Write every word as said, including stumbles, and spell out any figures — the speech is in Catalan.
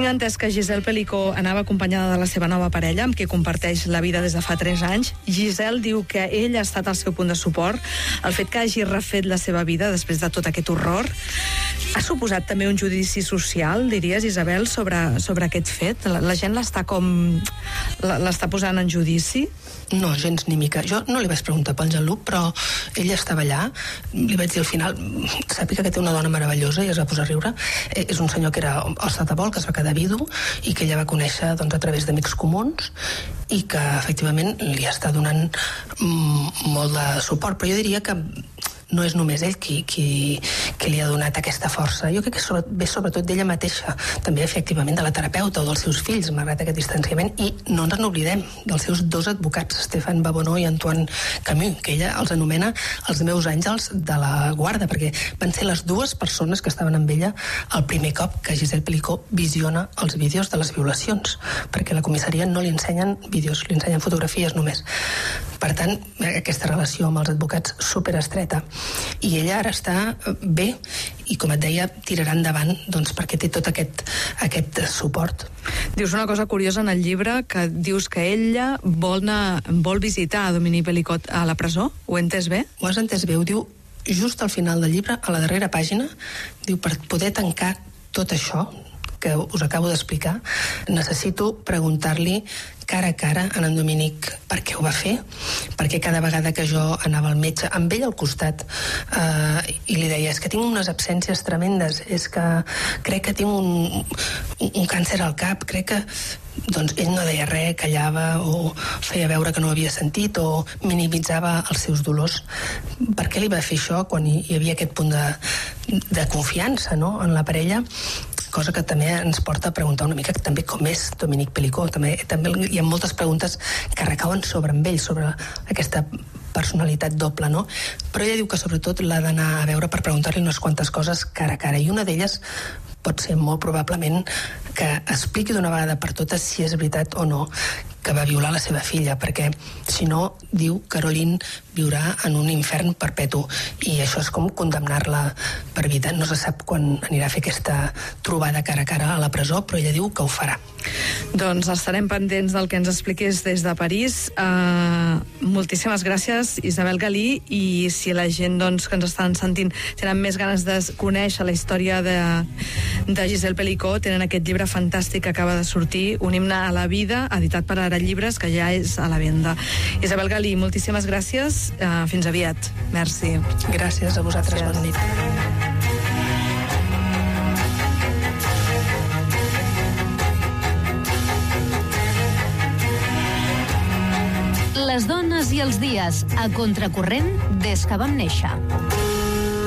Tinc entès que Giselle Pelicó anava acompanyada de la seva nova parella, amb qui comparteix la vida des de fa tres anys. Giselle diu que ell ha estat el seu punt de suport. El fet que hagi refet la seva vida després de tot aquest horror ha suposat també un judici social, diries, Isabel, sobre, sobre aquest fet? La, la gent l'està com... l'està posant en judici? No, gens ni mica. Jo no li vaig preguntar pel Jean-Luc, però ell estava allà. Li vaig dir al final, sàpiga que té una dona meravellosa, i es va posar a riure. Eh, és un senyor que era ostatabol, que es va quedar vidu, i que ella va conèixer doncs, a través d'amics comuns, i que efectivament li està donant mm, molt de suport. Però jo diria que no és només ell qui, qui, qui li ha donat aquesta força. Jo crec que sobre, ve sobretot d'ella mateixa, també efectivament de la terapeuta o dels seus fills, malgrat aquest distanciament, i no ens n'oblidem dels seus dos advocats, Stéphane Babonneau i Antoine Camus, que ella els anomena els meus àngels de la guarda, perquè van ser les dues persones que estaven amb ella el primer cop que Giselle Pelicó visiona els vídeos de les violacions, perquè a la comissaria no li ensenyen vídeos, li ensenyen fotografies només. Per tant, aquesta relació amb els advocats superestreta. I ella ara està bé i, com et deia, tirarà endavant doncs, perquè té tot aquest, aquest suport. Dius una cosa curiosa en el llibre, que dius que ella vol, anar, vol visitar a Dominique Pelicot a la presó. Ho he entès bé? Ho has entès bé. Ho diu just al final del llibre, a la darrera pàgina, diu, per poder tancar tot això que us acabo d'explicar, necessito preguntar-li cara a cara a en Dominic per què ho va fer, perquè cada vegada que jo anava al metge, amb ell al costat, eh, i li deia, és que tinc unes absències tremendes, és que crec que tinc un, un càncer al cap, crec que... Doncs ell no deia res, callava o feia veure que no havia sentit o minimitzava els seus dolors. Per què li va fer això quan hi, hi havia aquest punt de, de confiança, no?, en la parella? Cosa que també ens porta a preguntar una mica també com és Dominique Pelicot. També, també hi ha moltes preguntes que recauen sobre amb ell, sobre aquesta personalitat doble, no? Però ella diu que sobretot l'ha d'anar a veure per preguntar-li unes quantes coses cara a cara, i una d'elles pot ser molt probablement que expliqui d'una vegada per totes si és veritat o no que va violar la seva filla, perquè si no, diu, Caroline viurà en un infern perpetu, i això és com condemnar-la per vida. No se sap quan anirà a fer aquesta trobada cara a cara a la presó, però ella diu que ho farà. Doncs estarem pendents del que ens expliquis des de París. Uh, moltíssimes gràcies, Isabel Galí, i si la gent doncs, que ens estan sentint tenen més ganes de conèixer la història de, de Giselle Pelicot, tenen aquest llibre fantàstic que acaba de sortir, Un himne a la vida, editat per Ara Llibres, que ja és a la venda. Isabel Galí, moltíssimes gràcies. Uh, fins aviat. Merci. Gràcies a vosaltres. Gràcies. Bona nit. Les dones i els dies, a contracorrent des que vam néixer.